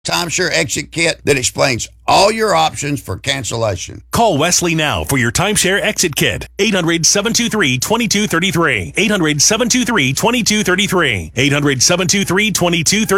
timeshare exit kit that explains all your options for cancellation. Call Wesley now for your timeshare exit kit. 800-723-2233. 800-723-2233. 800-723-2233.